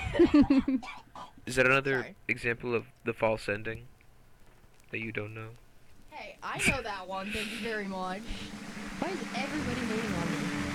Is that another Sorry. example of the false ending that you don't know? Hey, I know that one. Thank you very much. Why is everybody hating on me?